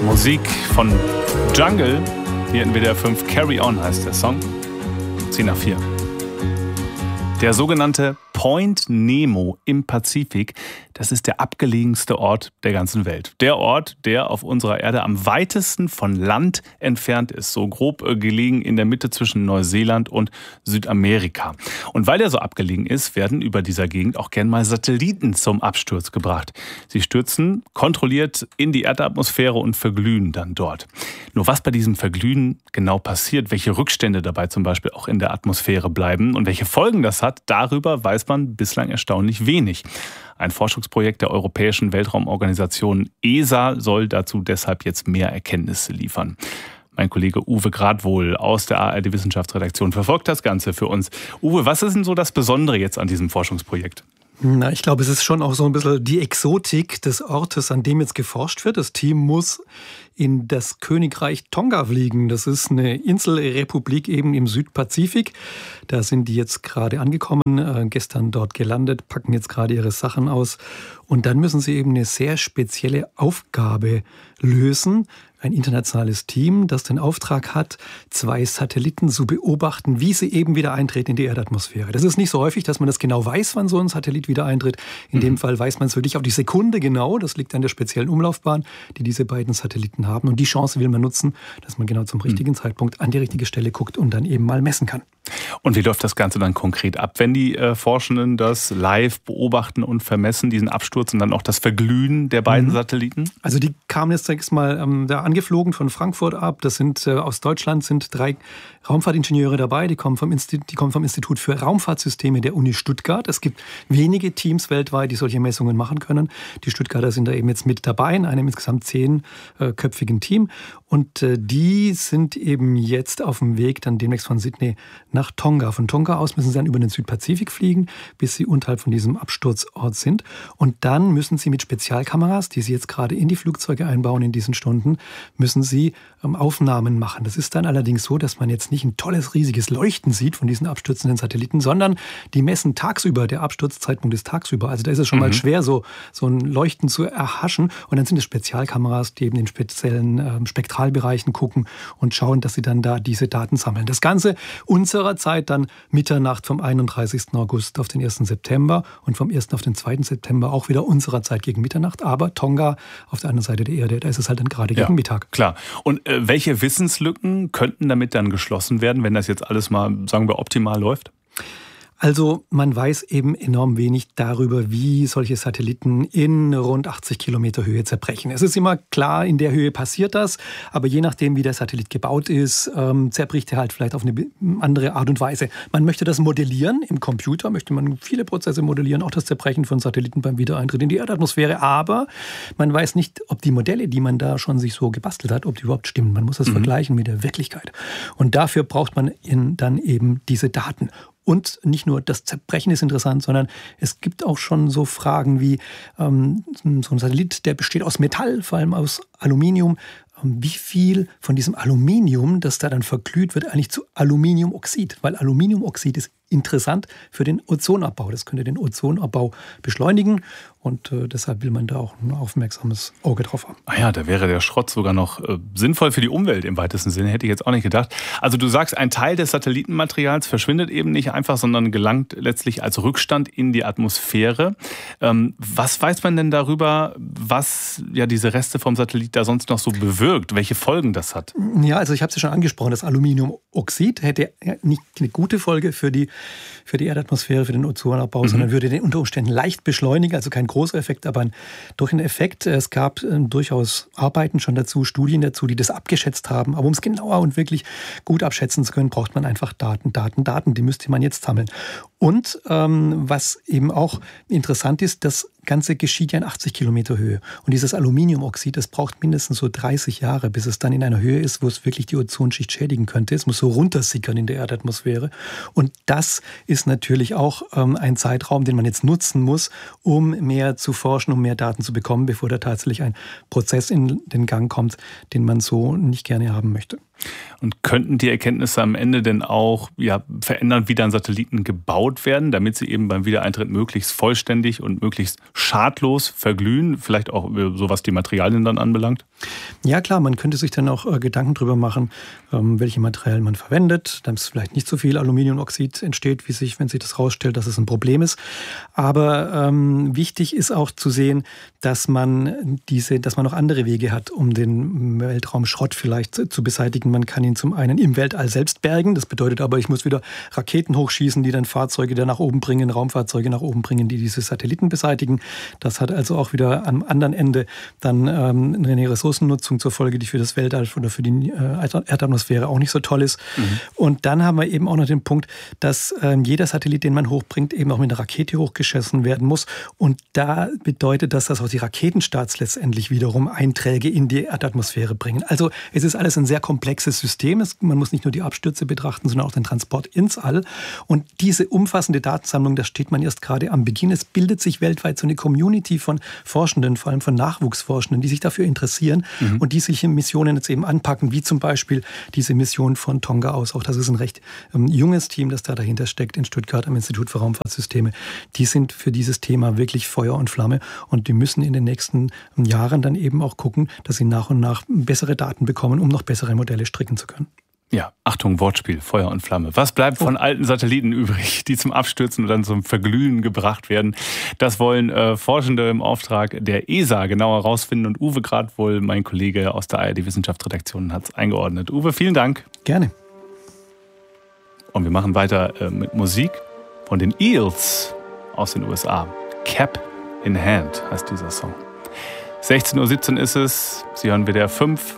Musik von Jungle, hier in WDR 5, Carry On heißt der Song, 10:04. Der sogenannte Point Nemo im Pazifik, das ist der abgelegenste Ort der ganzen Welt. Der Ort, der auf unserer Erde am weitesten von Land entfernt ist. So grob gelegen in der Mitte zwischen Neuseeland und Südamerika. Und weil er so abgelegen ist, werden über dieser Gegend auch gern mal Satelliten zum Absturz gebracht. Sie stürzen kontrolliert in die Erdatmosphäre und verglühen dann dort. Nur was bei diesem Verglühen genau passiert, welche Rückstände dabei zum Beispiel auch in der Atmosphäre bleiben und welche Folgen das hat, darüber weiß man bislang erstaunlich wenig. Ein Forschungsprojekt der Europäischen Weltraumorganisation ESA soll dazu deshalb jetzt mehr Erkenntnisse liefern. Mein Kollege Uwe Gradwohl aus der ARD-Wissenschaftsredaktion verfolgt das Ganze für uns. Uwe, was ist denn so das Besondere jetzt an diesem Forschungsprojekt? Na, ich glaube, es ist schon auch so ein bisschen die Exotik des Ortes, an dem jetzt geforscht wird. Das Team muss in das Königreich Tonga fliegen. Das ist eine Inselrepublik eben im Südpazifik. Da sind die jetzt gerade angekommen, gestern dort gelandet, packen jetzt gerade ihre Sachen aus. Und dann müssen sie eben eine sehr spezielle Aufgabe lösen. Ein internationales Team, das den Auftrag hat, 2 Satelliten zu beobachten, wie sie eben wieder eintreten in die Erdatmosphäre. Das ist nicht so häufig, dass man das genau weiß, wann so ein Satellit wieder eintritt. In dem Fall weiß man es wirklich auf die Sekunde genau. Das liegt an der speziellen Umlaufbahn, die diese beiden Satelliten haben. Und die Chance will man nutzen, dass man genau zum richtigen Zeitpunkt an die richtige Stelle guckt und dann eben mal messen kann. Und wie läuft das Ganze dann konkret ab, wenn die Forschenden das live beobachten und vermessen, diesen Absturz und dann auch das Verglühen der beiden Satelliten? Also die kamen jetzt zunächst mal da angeflogen von Frankfurt ab. Das sind aus Deutschland sind 3 Raumfahrtingenieure dabei. Die kommen vom Institut für Raumfahrtsysteme der Uni Stuttgart. Es gibt wenige Teams weltweit, die solche Messungen machen können. Die Stuttgarter sind da eben jetzt mit dabei in einem insgesamt 10-köpfigen Team. Und die sind eben jetzt auf dem Weg dann demnächst von Sydney nach Tonga. Von Tonga aus müssen sie dann über den Südpazifik fliegen, bis sie unterhalb von diesem Absturzort sind. Und dann müssen sie mit Spezialkameras, die sie jetzt gerade in die Flugzeuge einbauen in diesen Stunden, müssen sie Aufnahmen machen. Das ist dann allerdings so, dass man jetzt nicht ein tolles, riesiges Leuchten sieht von diesen abstürzenden Satelliten, sondern die messen tagsüber. Der Absturzzeitpunkt ist tagsüber. Also da ist es schon mal schwer, so ein Leuchten zu erhaschen. Und dann sind es Spezialkameras, die eben in speziellen Spektralbereichen gucken und schauen, dass sie dann da diese Daten sammeln. Das Ganze unserer Zeit dann Mitternacht vom 31. August auf den 1. September und vom 1. auf den 2. September auch wieder unserer Zeit gegen Mitternacht. Aber Tonga auf der anderen Seite der Erde, da ist es halt dann gerade gegen Mittag. Klar. Und welche Wissenslücken könnten damit dann geschlossen werden, wenn das jetzt alles mal, sagen wir, optimal läuft? Also man weiß eben enorm wenig darüber, wie solche Satelliten in rund 80 Kilometer Höhe zerbrechen. Es ist immer klar, in der Höhe passiert das, aber je nachdem, wie der Satellit gebaut ist, zerbricht er halt vielleicht auf eine andere Art und Weise. Man möchte das modellieren, im Computer möchte man viele Prozesse modellieren, auch das Zerbrechen von Satelliten beim Wiedereintritt in die Erdatmosphäre, aber man weiß nicht, ob die Modelle, die man da schon sich so gebastelt hat, ob die überhaupt stimmen. Man muss das vergleichen mit der Wirklichkeit. Und dafür braucht man dann eben diese Daten. Und nicht nur das Zerbrechen ist interessant, sondern es gibt auch schon so Fragen wie so ein Satellit, der besteht aus Metall, vor allem aus Aluminium. Wie viel von diesem Aluminium, das da dann verglüht, wird eigentlich zu Aluminiumoxid? Weil Aluminiumoxid ist interessant für den Ozonabbau. Das könnte den Ozonabbau beschleunigen und deshalb will man da auch ein aufmerksames Auge drauf haben. Ah ja, da wäre der Schrott sogar noch sinnvoll für die Umwelt im weitesten Sinne, hätte ich jetzt auch nicht gedacht. Also du sagst, ein Teil des Satellitenmaterials verschwindet eben nicht einfach, sondern gelangt letztlich als Rückstand in die Atmosphäre. Was weiß man denn darüber, was ja diese Reste vom Satellit da sonst noch so bewirkt, welche Folgen das hat? Ja, also ich habe es ja schon angesprochen, das Aluminiumoxid hätte nicht eine gute Folge für die Erdatmosphäre, für den Ozonabbau, sondern würde den unter Umständen leicht beschleunigen, also kein großer Effekt, aber durch einen Effekt. Es gab durchaus Arbeiten schon dazu, Studien dazu, die das abgeschätzt haben. Aber um es genauer und wirklich gut abschätzen zu können, braucht man einfach Daten. Die müsste man jetzt sammeln. Und was eben auch interessant ist, das Ganze geschieht ja in 80 Kilometer Höhe. Und dieses Aluminiumoxid, das braucht mindestens so 30 Jahre, bis es dann in einer Höhe ist, wo es wirklich die Ozonschicht schädigen könnte. Es muss so runtersickern in der Erdatmosphäre. Und das ist natürlich auch ein Zeitraum, den man jetzt nutzen muss, um mehr zu forschen, um mehr Daten zu bekommen, bevor da tatsächlich ein Prozess in den Gang kommt, den man so nicht gerne haben möchte. Und könnten die Erkenntnisse am Ende denn auch verändern, wie dann Satelliten gebaut werden, damit sie eben beim Wiedereintritt möglichst vollständig und möglichst schadlos verglühen, vielleicht auch so was die Materialien dann anbelangt? Ja klar, man könnte sich dann auch Gedanken darüber machen, welche Materialien man verwendet, damit es vielleicht nicht so viel Aluminiumoxid entsteht, wenn sich das rausstellt, dass es ein Problem ist. Aber wichtig ist auch zu sehen, dass man noch andere Wege hat, um den Weltraumschrott vielleicht zu beseitigen. Man kann ihn zum einen im Weltall selbst bergen. Das bedeutet aber, ich muss wieder Raketen hochschießen, die dann Fahrzeuge da nach oben bringen, Raumfahrzeuge nach oben bringen, die diese Satelliten beseitigen. Das hat also auch wieder am anderen Ende dann eine Ressourcennutzung zur Folge, die für das Weltall oder für die Erdatmosphäre auch nicht so toll ist. Und dann haben wir eben auch noch den Punkt, dass jeder Satellit, den man hochbringt, eben auch mit einer Rakete hochgeschossen werden muss. Und da bedeutet das, dass auch die Raketenstarts letztendlich wiederum Einträge in die Erdatmosphäre bringen. Also es ist alles ein sehr komplexes System. Man muss nicht nur die Abstürze betrachten, sondern auch den Transport ins All. Und diese umfassende Datensammlung, da steht man erst gerade am Beginn. Es bildet sich weltweit so eine Community von Forschenden, vor allem von Nachwuchsforschenden, die sich dafür interessieren und die solche Missionen jetzt eben anpacken, wie zum Beispiel diese Mission von Tonga aus. Auch das ist ein recht junges Team, das da dahinter steckt in Stuttgart am Institut für Raumfahrtsysteme. Die sind für dieses Thema wirklich Feuer und Flamme und die müssen in den nächsten Jahren dann eben auch gucken, dass sie nach und nach bessere Daten bekommen, um noch bessere Modelle stricken zu können. Ja, Achtung, Wortspiel, Feuer und Flamme. Was bleibt von alten Satelliten übrig, die zum Abstürzen und dann zum Verglühen gebracht werden? Das wollen Forschende im Auftrag der ESA genauer herausfinden. Und Uwe Gradwohl, mein Kollege aus der ARD-Wissenschaftsredaktion, hat es eingeordnet. Uwe, vielen Dank. Gerne. Und wir machen weiter mit Musik von den Eels aus den USA. Cap in Hand heißt dieser Song. 16:17 Uhr ist es. Sie hören WDR 5.